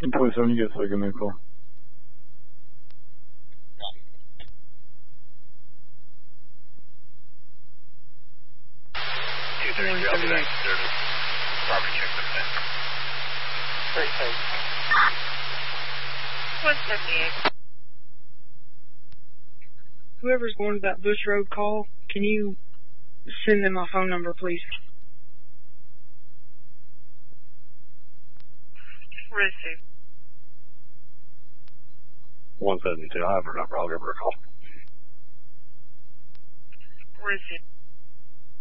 Police 7, you guys are gonna call. 233, I'll be back to service. Property check for that. Very safe. 178. Whoever's going to that Bush Road call, can you send them my phone number, please? Receive. 172, I have her number. I'll give her a call. Receive.